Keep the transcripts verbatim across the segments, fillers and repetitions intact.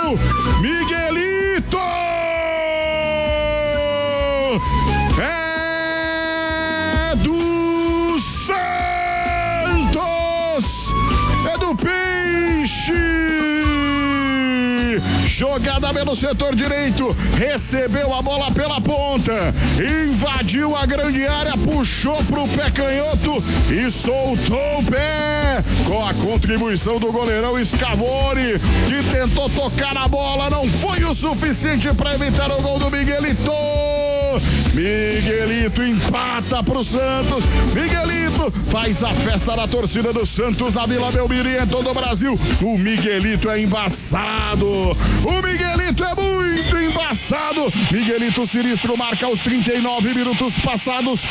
Miguelito! É do Santos! É do Peixe! Jogada pelo setor direito, recebeu a bola pela ponta, invadiu a grande área, puxou pro pé canhoto e soltou o pé, com a contribuição do goleirão Scavone, que tentou tocar a bola, não foi o suficiente para evitar o gol do Miguelito. Miguelito empata pro Santos. Miguelito faz a festa da torcida do Santos na Vila Belmiro e em todo o Brasil. O Miguelito é embaçado. O Miguelito é muito embaçado. Miguelito sinistro marca os trinta e nove minutos passados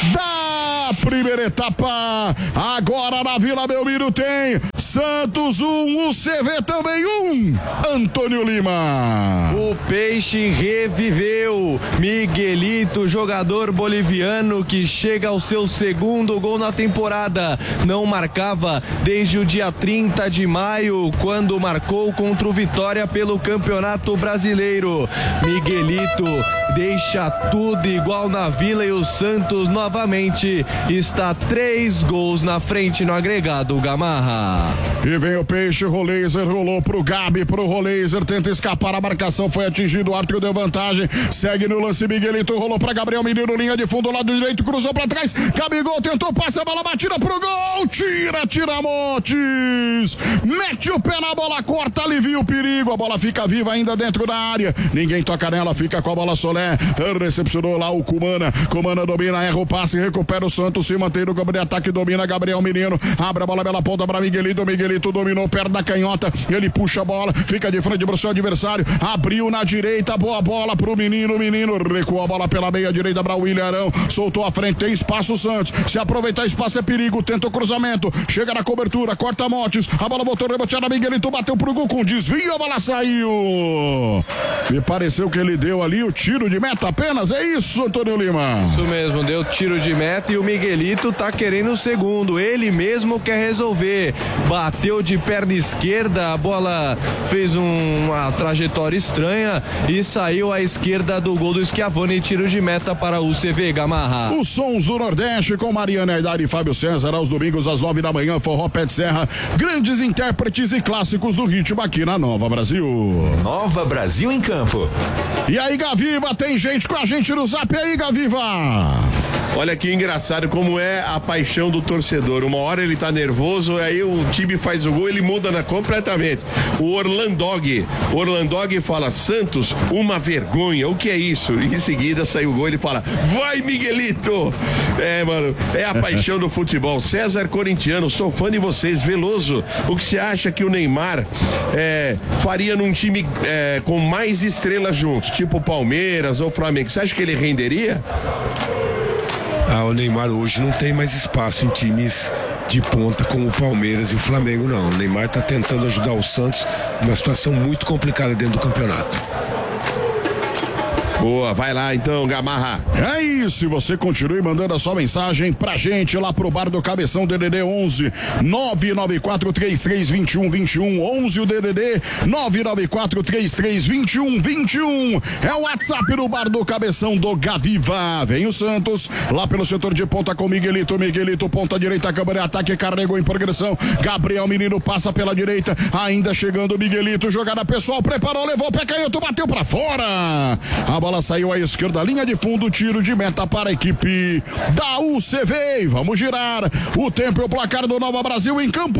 da primeira etapa. Agora na Vila Belmiro tem Santos um, U C V também um. Antônio Lima. O Peixe reviveu. Miguelito, jogador boliviano que chega ao seu segundo gol na temporada. Não marcava desde o dia trinta de maio, quando marcou contra o Vitória pelo Campeonato Brasileiro. Miguelito deixa tudo igual na Vila e o Santos novamente está três gols na frente no agregado, Gamarra. E vem o Peixe, Roleiser rolou pro Gabi, pro Roleiser, tenta escapar, a marcação foi atingido, o árbitro deu vantagem, segue no lance, Miguelito rolou pra Gabriel Menino, linha de fundo, lado direito, cruzou pra trás, Gabigol tentou, passa a bola, batida pro gol, tira, tira Montes, mete o pé na bola, corta, alivia o perigo, a bola fica viva ainda dentro da área, ninguém toca nela, fica com a bola Solé, recepcionou lá o Cumana, Cumana domina, erra o passe, recupera o Santos, se mantém no campo de ataque, domina Gabriel Menino, abre a bola pela ponta pra Miguelito, Miguelito dominou perto da canhota, ele puxa a bola, fica de frente pro seu adversário, abriu na direita, boa bola pro menino, o menino recuou a bola pela meia direita para o William Arão, soltou a frente, tem espaço o Santos, se aproveitar espaço é perigo, tenta o cruzamento, chega na cobertura, corta Montes, a bola botou reboteada, Miguelito bateu pro gol com desvio, a bola saiu, me pareceu que ele deu ali o tiro de meta apenas, é isso, Antônio Lima? Isso mesmo, deu tiro de meta e o Miguelito tá querendo o segundo, ele mesmo quer resolver, bateu de perna esquerda, a bola fez um, uma trajetória estranha e saiu à esquerda do gol do Schiavone, tiro de meta para o U C V, Gamarra. Os sons do Nordeste com Mariana Aidar e Fábio César aos domingos às nove da manhã, Forró Pé de Serra, grandes intérpretes e clássicos do ritmo aqui na Nova Brasil. Nova Brasil em campo. E aí, Gaviva, tem gente com a gente no Zap aí, Gaviva? Olha que engraçado como é a paixão do torcedor. Uma hora ele tá nervoso, aí o time faz o gol, ele muda na, completamente. O Orlandog, Orlandog fala, Santos, uma vergonha, o que é isso? E em seguida sai o gol, ele fala, vai Miguelito! É, mano, é a paixão do futebol. César Corintiano, sou fã de vocês. Veloso, o que você acha que o Neymar é, faria num time é, com mais estrelas juntos, tipo Palmeiras ou Flamengo? Você acha que ele renderia? Ah, o Neymar hoje não tem mais espaço em times de ponta como o Palmeiras e o Flamengo, não. O Neymar está tentando ajudar o Santos numa situação muito complicada dentro do campeonato. Boa, vai lá então, Gamarra. É isso, e você continue mandando a sua mensagem pra gente lá pro Bar do Cabeção, D D D onze nove nove quatro três três dois um dois um, onze o D D D nove nove quatro três três dois um dois um, é o WhatsApp do Bar do Cabeção do Gaviva. Vem o Santos lá pelo setor de ponta com Miguelito, Miguelito ponta direita, câmara de ataque, carregou em progressão, Gabriel Menino passa pela direita, ainda chegando Miguelito, jogada pessoal, preparou, levou o pé canhoto, bateu pra fora, a bola saiu à esquerda, linha de fundo, tiro de meta para a equipe da U C V. Vamos girar o tempo e o placar do Nova Brasil em campo.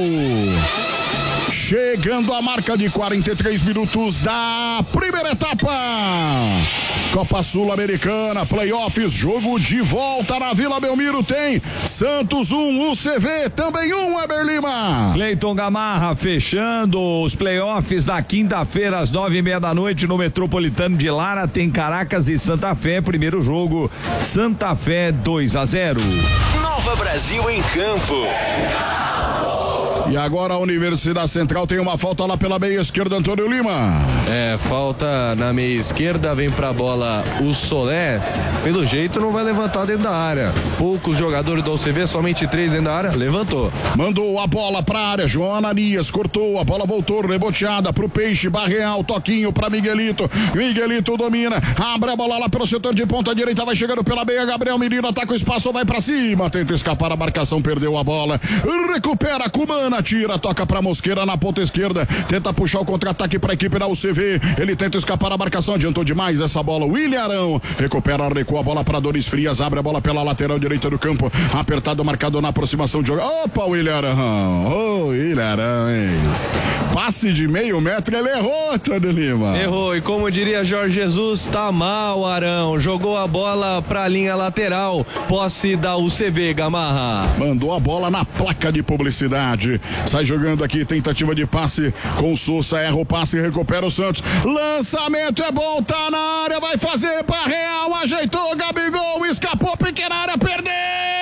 Chegando a marca de quarenta e três minutos da primeira etapa. Copa Sul-Americana, playoffs, jogo de volta na Vila Belmiro. Tem Santos um, U C V também um, Weber Lima. Cleiton Gamarra fechando os playoffs da quinta-feira às nove e meia da noite no Metropolitano de Lara. Tem Caracas e Santa Fé. Primeiro jogo, Santa Fé dois a zero. Nova Brasil em campo. E agora a Universidade Central tem uma falta lá pela meia esquerda, Antônio Lima. É, falta na meia esquerda, vem pra bola o Solé. Pelo jeito não vai levantar dentro da área. Poucos jogadores do U C V, somente três dentro da área, levantou. Mandou a bola pra área, João Ananias cortou, a bola voltou, reboteada pro Peixe, Barreal, toquinho pra Miguelito. Miguelito domina, abre a bola lá pelo setor de ponta direita, vai chegando pela meia, Gabriel Menino ataca o espaço, vai pra cima, tenta escapar a marcação, perdeu a bola, recupera, Cumana, tira, toca pra Mosqueira na ponta esquerda, tenta puxar o contra-ataque pra equipe da U C V, ele tenta escapar a marcação, adiantou demais essa bola, William Arão, recupera, recua a bola pra Doris Frias, abre a bola pela lateral direita do campo, apertado, marcado na aproximação de jogo, opa, William Arão, ô, oh, William Arão, hein, passe de meio metro, ele errou, Antônio Lima. Errou, e como diria Jorge Jesus, tá mal, Arão, jogou a bola pra linha lateral, posse da U C V, Gamarra. Mandou a bola na placa de publicidade, sai jogando aqui, tentativa de passe com o Sousa, erra o passe e recupera o Santos, lançamento é bom, tá na área, vai fazer pra Real, ajeitou, Gabigol, escapou, pequena área, perdeu!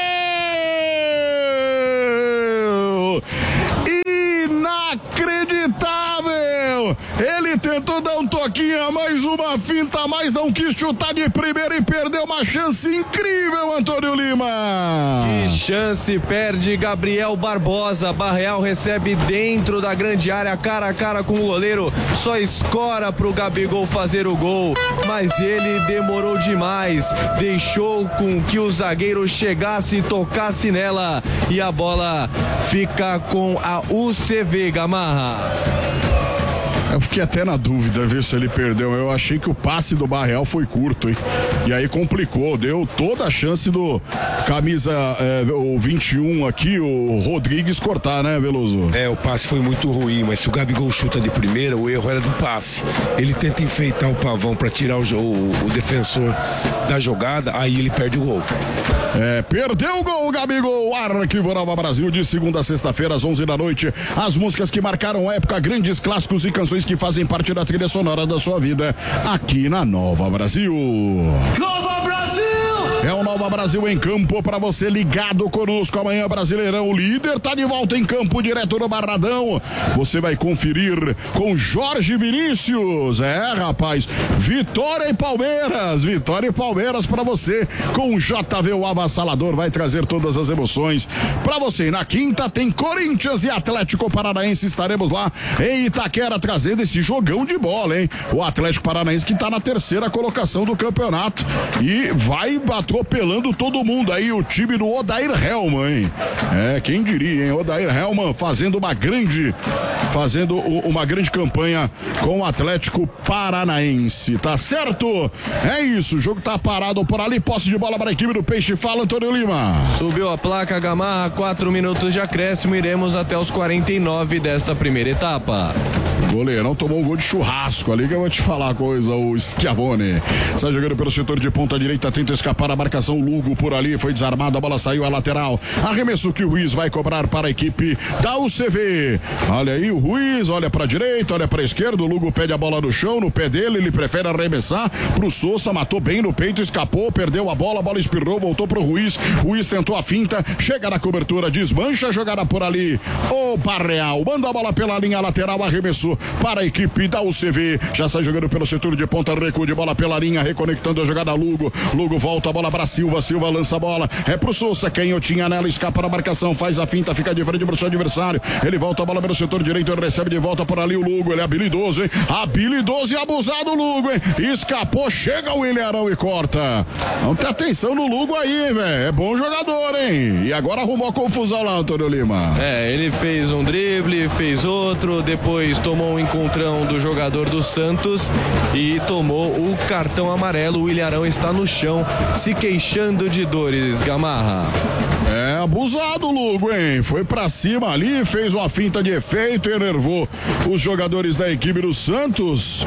Inacreditável! Ele tentou dar um toquinho a mais, uma finta a mais, não quis chutar de primeira e perdeu uma chance incrível, Antônio Lima. Que chance perde Gabriel Barbosa. Barreal recebe dentro da grande área, cara a cara com o goleiro, só escora pro Gabigol fazer o gol, mas ele demorou demais, deixou com que o zagueiro chegasse e tocasse nela, e a bola fica com a U C V, Gamarra. Eu fiquei até na dúvida, ver se ele perdeu. Eu achei que o passe do Barreal foi curto, hein? E aí complicou, deu toda a chance do camisa é, o vinte e um aqui, o Rodrigues, cortar, né, Veloso? É, o passe foi muito ruim, mas se o Gabigol chuta de primeira, o erro era do passe. Ele tenta enfeitar o Pavão para tirar o, o, o defensor da jogada, aí ele perde o gol. É, perdeu o gol, Gabigol. Arquivo Nova Brasil, de segunda a sexta-feira, às onze da noite. As músicas que marcaram a época, grandes clássicos e canções que fazem parte da trilha sonora da sua vida, aqui na Nova Brasil. Nova Brasil! É o Nova Brasil em campo para você ligado conosco. Amanhã, Brasileirão, o líder tá de volta em campo, direto no Barradão. Você vai conferir com Jorge Vinícius. É, rapaz, Vitória e Palmeiras. Vitória e Palmeiras para você com o J V, o avassalador, vai trazer todas as emoções para você. Na quinta tem Corinthians e Atlético Paranaense. Estaremos lá em Itaquera trazendo esse jogão de bola, hein? O Atlético Paranaense que tá na terceira colocação do campeonato e vai atropelando todo mundo aí, o time do Odair Hellman, hein? É, quem diria, hein? Odair Hellman fazendo uma grande fazendo uma grande campanha com o Atlético Paranaense, tá certo? É isso, o jogo tá parado por ali, posse de bola para a equipe do Peixe. Fala, Antônio Lima. Subiu a placa, Gamarra, quatro minutos de acréscimo, iremos até os quarenta e nove desta primeira etapa. O goleirão tomou um gol de churrasco ali, que eu vou te falar a coisa, o Schiavone. Sai jogando pelo setor de ponta direita, tenta escapar a marcação, Lugo por ali, foi desarmado, a bola saiu à lateral. Arremesso que o Ruiz vai cobrar para a equipe da U C V. Olha aí o Ruiz, olha para a direita, olha para a esquerda, o Lugo pede a bola no chão, no pé dele, ele prefere arremessar pro Sousa, matou bem no peito, escapou, perdeu a bola, a bola espirrou, voltou pro Ruiz, Ruiz tentou a finta, chega na cobertura, desmancha a jogada por ali, o Barreal, manda a bola pela linha lateral, arremessou para a equipe da U C V, já sai jogando pelo setor de ponta, recuo de bola pela linha, reconectando a jogada Lugo, Lugo volta a bola para Silva, Silva lança a bola, é pro Sousa, quem eu tinha nela, escapa na marcação, faz a finta, fica de frente pro seu adversário, ele volta a bola pelo setor direito, ele recebe de volta por ali o Lugo, ele é habilidoso, hein? Habilidoso e abusado o Lugo, hein? Escapou, chega o William Arão e corta. Vamos ter atenção no Lugo aí, velho, é bom jogador, hein? E agora arrumou a confusão lá, Antônio Lima. É, ele fez um drible, fez outro, depois tomou um encontrão do jogador do Santos e tomou o cartão amarelo. O William Arão está no chão, se queixando de dores, Gamarra. É abusado o Lugo, hein? Foi pra cima ali, fez uma finta de efeito, enervou os jogadores da equipe do Santos.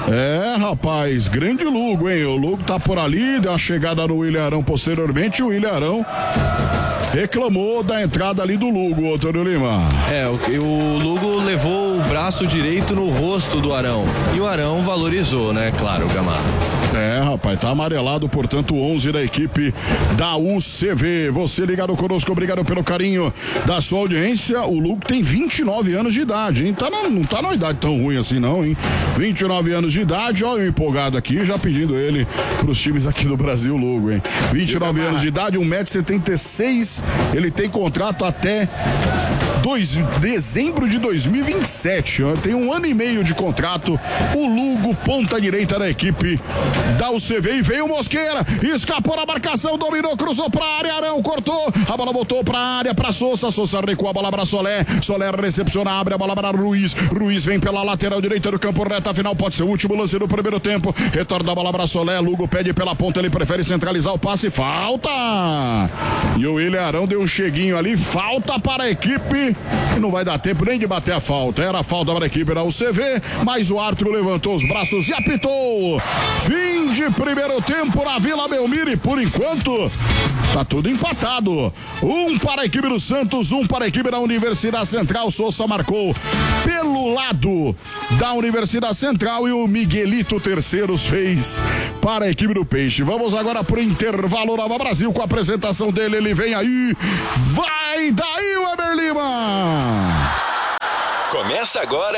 É, rapaz, grande Lugo, hein? O Lugo tá por ali, deu uma chegada no William Arão posteriormente, o William Arão reclamou da entrada ali do Lugo, Antônio Lima. É, o, o Lugo levou o braço direito no rosto do Arão. E o Arão valorizou, né? Claro, Gamarra. É, rapaz, tá amarelado, portanto, onze da equipe da U C V. Você ligado conosco, obrigado pelo carinho da sua audiência. O Lugo tem vinte e nove anos de idade, hein? Tá na, não tá numa idade tão ruim assim, não, hein? vinte e nove anos de idade, ó, eu empolgado aqui, já pedindo ele pros times aqui do Brasil, Lugo, hein? vinte e nove anos de idade, um metro e setenta e seis, ele tem contrato até dois, dezembro de dois mil e vinte e sete, ó, tem um ano e meio de contrato. O Lugo, ponta direita da equipe da U C V, e veio Mosqueira, escapou na marcação, dominou, cruzou pra área, Arão cortou, a bola voltou pra área, pra Sousa, Sousa recua a bola pra Solé, Solé recepciona, abre a bola para Ruiz, Ruiz vem pela lateral direita do campo, reta final, pode ser o último lance do primeiro tempo, retorna a bola para Solé, Lugo pede pela ponta, ele prefere centralizar o passe, falta, e o William Arão deu um cheguinho ali, falta para a equipe, e não vai dar tempo nem de bater a falta, era a falta para a equipe da U C V, mas o árbitro levantou os braços e apitou, fim de primeiro tempo na Vila Belmiro, e por enquanto tá tudo empatado, um para a equipe do Santos, um para a equipe da Universidade Central. Sousa marcou pelo lado da Universidade Central e o Miguelito Terceiros fez para a equipe do Peixe. Vamos agora pro intervalo Nova Brasil com a apresentação dele, ele vem aí, vai daí o Weber Lima! Começa agora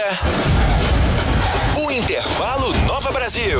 o Intervalo Nova Brasil.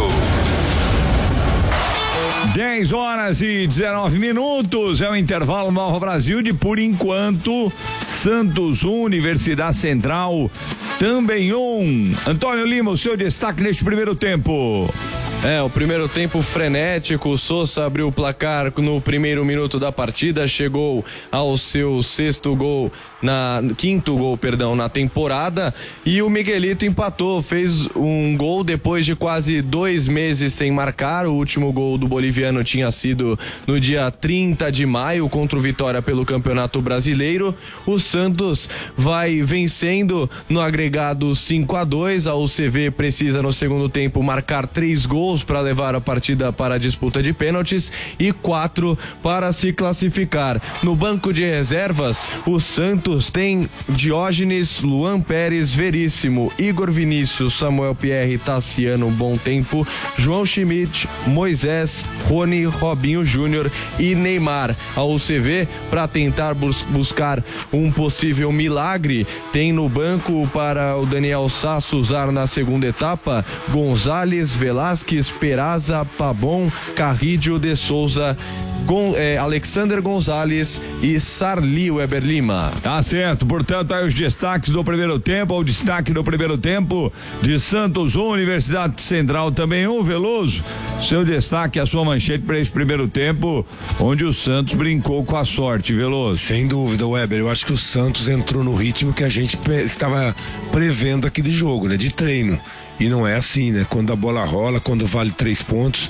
dez horas e dezenove minutos, é o intervalo Nova Brasil de, por enquanto, Santos um, Universidade Central também um. Antônio Lima, o seu destaque neste primeiro tempo. É, o primeiro tempo frenético, o Sousa abriu o placar no primeiro minuto da partida, chegou ao seu sexto gol, na quinto gol, perdão, na temporada, e o Miguelito empatou, fez um gol depois de quase dois meses sem marcar. O último gol do boliviano tinha sido no dia trinta de maio contra o Vitória pelo Campeonato Brasileiro. O Santos vai vencendo no agregado cinco a dois, a U C V precisa no segundo tempo marcar três gols para levar a partida para a disputa de pênaltis e quatro para se classificar. No banco de reservas, o Santos tem Diógenes, Luan Pérez, Veríssimo, Igor Vinícius, Samuel Pierre, Tassiano, Bom Tempo, João Schmidt, Moisés, Rony, Robinho Júnior e Neymar. A U C V, para tentar bus- buscar um possível milagre, tem no banco para o Daniel Sasso usar na segunda etapa Gonzalez, Velasquez, Peraza, Pabon, Carrídio de Souza, Gon, eh, Alexander Gonzalez e Sarli Weber Lima. Tá certo, portanto, aí os destaques do primeiro tempo, o destaque do primeiro tempo de Santos um, Universidade Central também um. Veloso, seu destaque, a sua manchete para esse primeiro tempo, onde o Santos brincou com a sorte, Veloso. Sem dúvida, Weber, eu acho que o Santos entrou no ritmo que a gente estava prevendo aqui de jogo, né, de treino. E não é assim, né? Quando a bola rola, quando vale três pontos,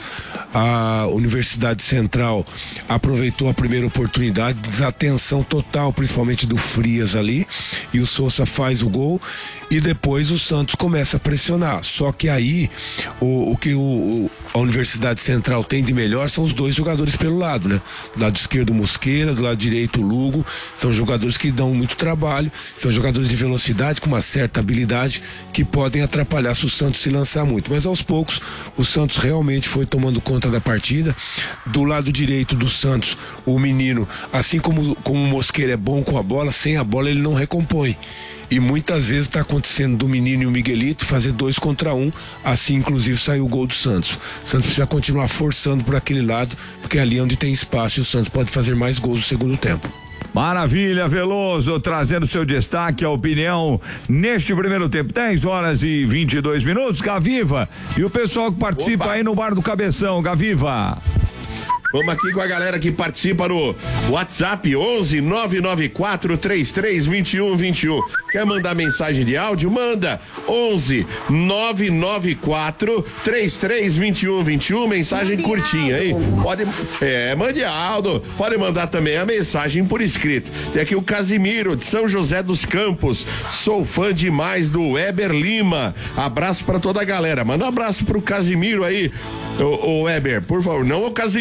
a Universidade Central aproveitou a primeira oportunidade, desatenção total, principalmente do Frias ali, e o Sousa faz o gol, e depois o Santos começa a pressionar. Só que aí, o, o que o, o, a Universidade Central tem de melhor são os dois jogadores pelo lado, né? Do lado esquerdo, Mosqueira, do lado direito, Lugo. São jogadores que dão muito trabalho, são jogadores de velocidade, com uma certa habilidade, que podem atrapalhar se o Santos se lançar muito. Mas aos poucos, o Santos realmente foi tomando conta da partida. Do lado direito do Santos, o menino, assim como, como o Mosqueira é bom com a bola, sem a bola ele não recompõe. E muitas vezes está acontecendo do menino e o Miguelito fazer dois contra um, assim inclusive saiu o gol do Santos. O Santos precisa continuar forçando por aquele lado, porque é ali onde tem espaço e o Santos pode fazer mais gols no segundo tempo. Maravilha, Veloso, trazendo seu destaque, a opinião neste primeiro tempo. dez horas e vinte e dois minutos, Gaviva. E o pessoal que participa Opa. aí no Bar do Cabeção, Gaviva. Vamos aqui com a galera que participa no WhatsApp onze nove nove quatro três três dois um dois um. Quer mandar mensagem de áudio? Manda onze nove nove quatro três três dois um dois um. Mensagem curtinha aí. Pode, é, mande áudio. Pode mandar também a mensagem por escrito. Tem aqui o Casimiro de São José dos Campos. Sou fã demais do Weber Lima. Abraço pra toda a galera. Manda um abraço pro Casimiro aí. Ô, ô Weber, por favor, não o Casimiro da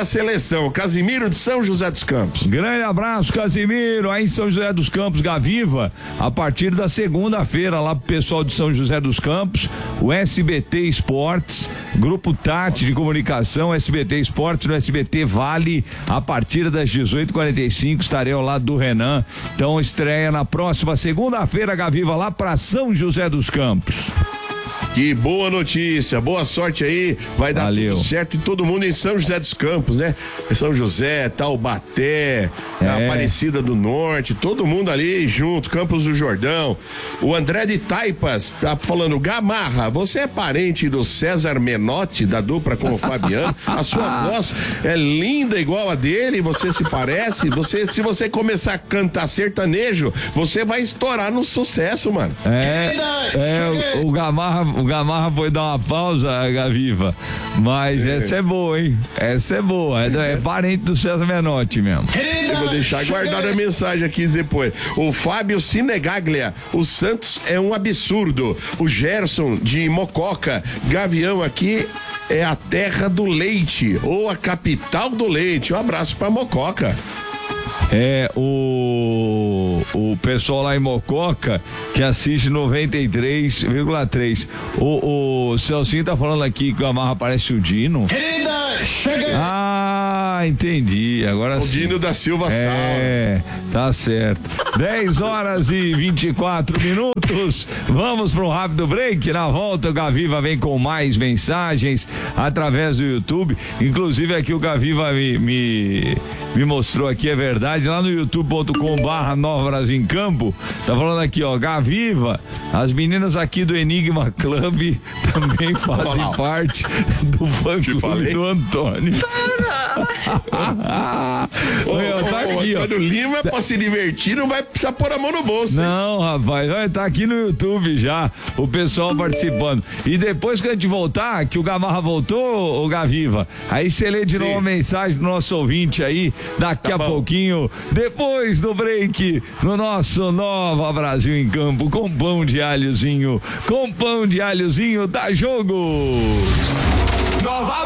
seleção. Casimiro de São José dos Campos. Grande abraço, Casimiro, aí em São José dos Campos, Gaviva, a partir da segunda-feira lá pro pessoal de São José dos Campos, o S B T Esportes, Grupo Tati de Comunicação, S B T Esportes no S B T Vale, a partir das dezoito e quarenta e cinco, estarei ao lado do Renan. Então estreia na próxima segunda-feira, Gaviva, lá pra São José dos Campos. Que boa notícia, boa sorte aí, vai dar Valeu. tudo certo e todo mundo em São José dos Campos, né? São José, Taubaté, É. Aparecida do Norte, todo mundo ali junto, Campos do Jordão. O André de Taipas tá falando, Gamarra, você é parente do César Menotti, da dupla com o Fabiano? A sua voz é linda igual a dele, você se parece, você, se você começar a cantar sertanejo, você vai estourar no sucesso, mano. É, é o, o Gamarra, o Gamarra foi dar uma pausa, Gaviva, mas é. essa é boa, hein? Essa é boa, é, é parente do César Menotti mesmo. Eu vou deixar guardada a mensagem aqui depois. O Fábio Sinegaglia, o Santos é um absurdo. O Gerson de Mococa, Gavião aqui é a terra do leite, ou a capital do leite. Um abraço pra Mococa. É, o, o pessoal lá em Mococa que assiste noventa e três vírgula três. O, o Celcinho tá falando aqui que o Gamarra parece o Dino. Ah, entendi. Agora o sim. Dino da Silva Sal. É, tá certo. dez horas e vinte e quatro minutos. Vamos para um rápido break. Na volta, o Gaviva vem com mais mensagens através do YouTube. Inclusive, aqui o Gaviva me, me, me mostrou aqui, é verdade. Lá no youtube ponto com barra Nova Brasil em Campo. Tá falando aqui, ó. Gaviva, as meninas aqui do Enigma Club também fazem Olá. parte do fã clube do Antônio. Ô, Olha, tá ô, aqui, ó. Antônio Lima, pra se divertir, não vai precisar pôr a mão no bolso. Não, rapaz, olha, tá aqui no YouTube já, o pessoal participando. E depois que a gente voltar, que o Gamarra voltou, o Gaviva, aí você lê de Sim. novo a mensagem do nosso ouvinte aí, daqui Tá a bom. pouquinho, depois do break, no nosso Nova Brasil em Campo, com pão de alhozinho, com pão de alhozinho, dá jogo! Nova